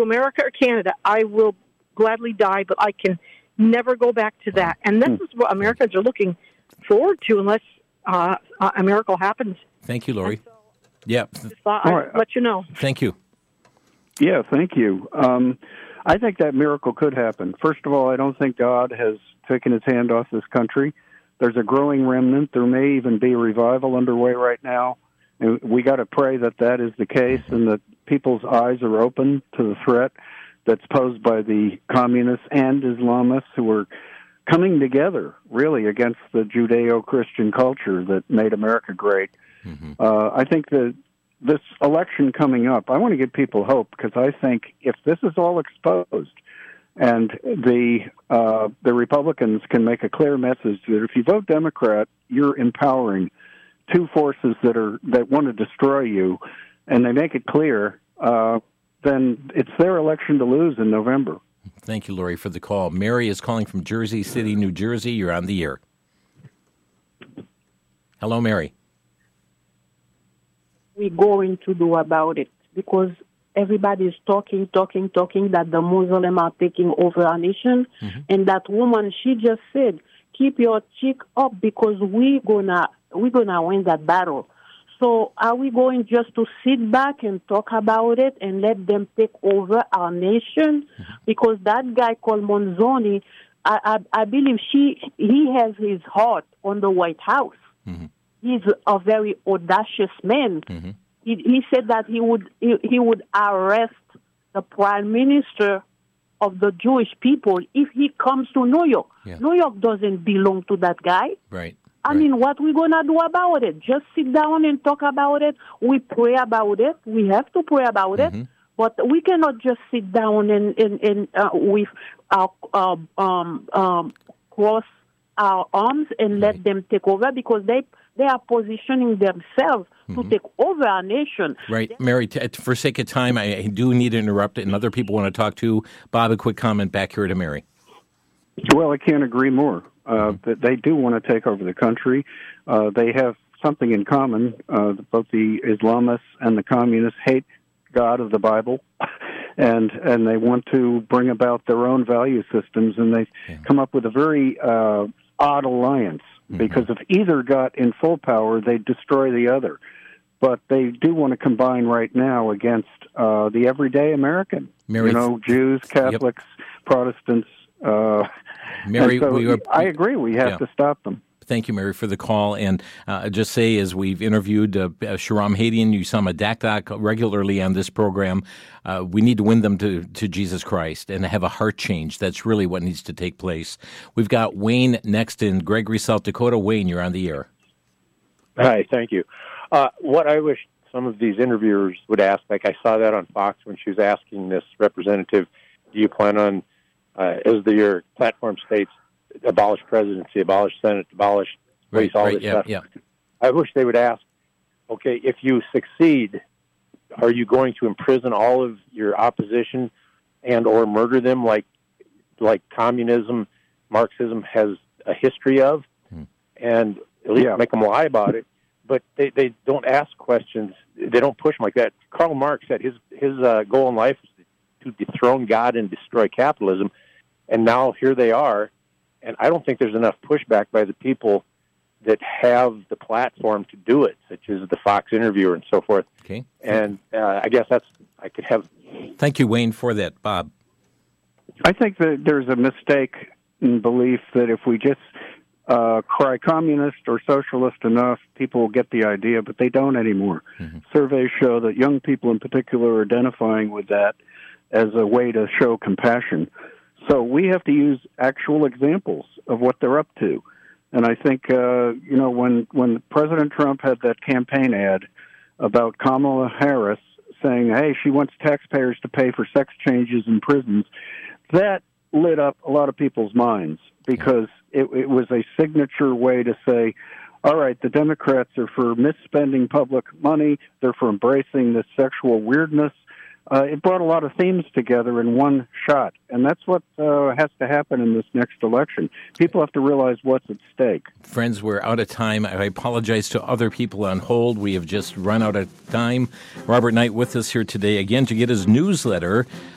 America or Canada, I will gladly die, but I can never go back to that. And this is what Americans are looking forward to, unless a miracle happens. Thank you, Lori. So, yeah. I'll let you know. Thank you. Yeah, thank you. I think that miracle could happen. First of all, I don't think God has taken his hand off this country. There's a growing remnant. There may even be a revival underway right now. And we got to pray that that is the case and that people's eyes are open to the threat that's posed by the communists and Islamists who are coming together, really, against the Judeo-Christian culture that made America great. Mm-hmm. I think that this election coming up, I want to give people hope, because I think if this is all exposed and the Republicans can make a clear message that if you vote Democrat, you're empowering two forces that want to destroy you, and they make it clear, then it's their election to lose in November. Thank you, Lori, for the call. Mary is calling from Jersey City, New Jersey. You're on the air. Hello, Mary. We're going to do about it, because everybody is talking that the Muslims are taking over our nation. Mm-hmm. And that woman, she just said, keep your cheek up, because we're gonna win that battle. So are we going just to sit back and talk about it and let them take over our nation? Mm-hmm. Because that guy called Manzoni, I believe he has his heart on the White House. Mm-hmm. He's a very audacious man. Mm-hmm. He said that he would arrest the prime minister of the Jewish people if he comes to New York. Yeah. New York doesn't belong to that guy. Right. I mean, what we going to do about it? Just sit down and talk about it. We pray about it. We have to pray about it. But we cannot just sit down and with our cross our arms and let them take over, because they are positioning themselves to take over our nation. Right. Mary, for sake of time, I do need to interrupt it, and other people want to talk too. Bob, a quick comment back here to Mary. Well, I can't agree more. That they do want to take over the country. They have something in common. Both the Islamists and the communists hate God of the Bible, and they want to bring about their own value systems, and they've come up with a very odd alliance, because if either got in full power, they'd destroy the other. But they do want to combine right now against the everyday American. Mary, Jews, Catholics, Protestants. Mary, I agree. We have to stop them. Thank you, Mary, for the call. And just say, as we've interviewed Shahram Hadi and Usama Dakdak regularly on this program, we need to win them to Jesus Christ and have a heart change. That's really what needs to take place. We've got Wayne next in Gregory, South Dakota. Wayne, you're on the air. Hi, thank you. What I wish some of these interviewers would ask, like I saw that on Fox when she was asking this representative, do you plan on, as your platform states, abolish presidency, abolish Senate, abolish race, all this stuff. Yeah. I wish they would ask, okay, if you succeed, are you going to imprison all of your opposition and or murder them like communism, Marxism has a history of, and at least make them lie about it? But they don't ask questions. They don't push them like that. Karl Marx said his goal in life is to dethrone God and destroy capitalism, and now here they are. And I don't think there's enough pushback by the people that have the platform to do it, such as the Fox interviewer and so forth. Okay. And I guess I could have. Thank you, Wayne, for that. Bob? I think that there's a mistake in belief that if we just cry communist or socialist enough, people will get the idea, but they don't anymore. Mm-hmm. Surveys show that young people in particular are identifying with that as a way to show compassion. So we have to use actual examples of what they're up to. And I think, when President Trump had that campaign ad about Kamala Harris saying, hey, she wants taxpayers to pay for sex changes in prisons, that lit up a lot of people's minds, because it was a signature way to say, all right, the Democrats are for misspending public money, they're for embracing this sexual weirdness. It brought a lot of themes together in one shot, and that's what has to happen in this next election. People have to realize what's at stake. Friends, we're out of time. I apologize to other people on hold. We have just run out of time. Robert Knight with us here today. Again, to get his newsletter,